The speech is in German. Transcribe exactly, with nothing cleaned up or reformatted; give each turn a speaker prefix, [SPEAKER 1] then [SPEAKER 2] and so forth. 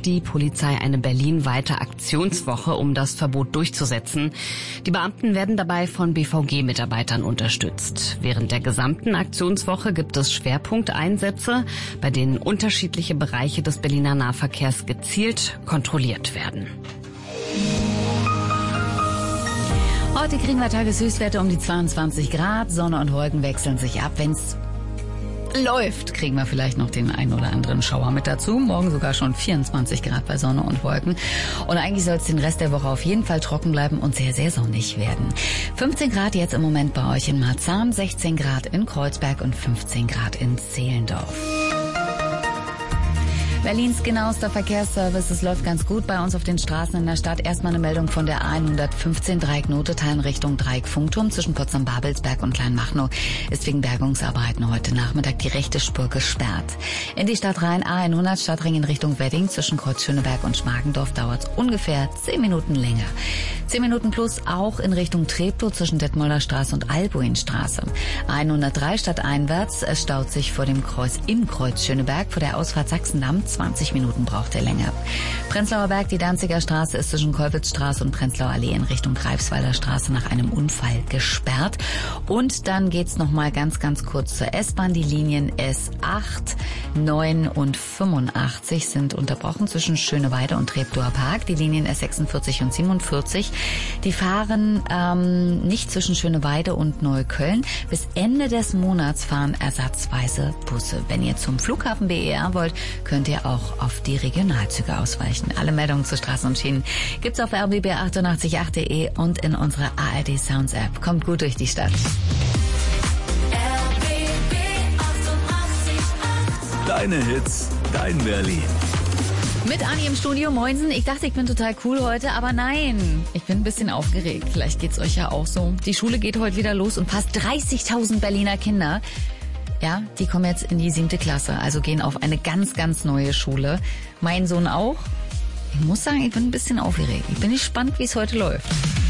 [SPEAKER 1] startet die Polizei eine berlinweite Aktionswoche, um das Verbot durchzusetzen. Die Beamten werden dabei von B V G-Mitarbeitern unterstützt. Während der gesamten Aktionswoche gibt es Schwerpunkteinsätze, bei denen unterschiedliche Bereiche des Berliner Nahverkehrs gezielt kontrolliert werden.
[SPEAKER 2] Heute kriegen wir Tageshöchstwerte um die zweiundzwanzig Grad. Sonne und Wolken wechseln sich ab. Wenn's läuft, kriegen wir vielleicht noch den einen oder anderen Schauer mit dazu. Morgen sogar schon vierundzwanzig Grad bei Sonne und Wolken. Und eigentlich soll es den Rest der Woche auf jeden Fall trocken bleiben und sehr, sehr sonnig werden. fünfzehn Grad jetzt im Moment bei euch in Marzahn, sechzehn Grad in Kreuzberg und fünfzehn Grad in Zehlendorf. Berlins genauester Verkehrsservice, es läuft ganz gut bei uns auf den Straßen in der Stadt. Erstmal eine Meldung von der A hundertfünfzehn Dreieck Noteteilen Richtung Dreieck Funkturm zwischen Potsdam-Babelsberg und Kleinmachnow ist wegen Bergungsarbeiten heute Nachmittag die rechte Spur gesperrt. In die Stadt rein A hundert Stadtring in Richtung Wedding zwischen Kreuz Schöneberg und Schmargendorf dauert es ungefähr zehn Minuten länger. zehn Minuten plus auch in Richtung Treptow zwischen Detmolder Straße und Albuinstraße. A hundertdrei stadteinwärts, es staut sich vor dem Kreuz im Kreuz Schöneberg vor der Ausfahrt Sachsendamm. zwanzig Minuten braucht er länger. Prenzlauer Berg, die Danziger Straße ist zwischen Kolwitzstraße und Prenzlauer Allee in Richtung Greifswalder Straße nach einem Unfall gesperrt. Und dann geht's noch mal ganz, ganz kurz zur S-Bahn. Die Linien S acht, neun und fünfundachtzig sind unterbrochen zwischen Schöneweide und Treptower Park. Die Linien S sechsundvierzig und siebenundvierzig, die fahren ähm, nicht zwischen Schöneweide und Neukölln. Bis Ende des Monats fahren ersatzweise Busse. Wenn ihr zum Flughafen B E R wollt, könnt ihr auch auf die Regionalzüge ausweichen. Alle Meldungen zu Straßen und Schienen gibt's auf r b b achtundachtzig punkt acht punkt de und in unserer A R D Sounds App. Kommt gut durch die Stadt.
[SPEAKER 3] R B B achtundachtzig Komma acht.
[SPEAKER 4] Deine Hits, dein Berlin.
[SPEAKER 2] Mit Anni im Studio, Moinsen. Ich dachte, ich bin total cool heute, aber nein. Ich bin ein bisschen aufgeregt. Vielleicht geht's euch ja auch so. Die Schule geht heute wieder los und fast dreißigtausend Berliner Kinder, ja, die kommen jetzt in die siebte Klasse, also gehen auf eine ganz, ganz neue Schule. Mein Sohn auch. Ich muss sagen, ich bin ein bisschen aufgeregt. Ich bin gespannt, wie es heute läuft.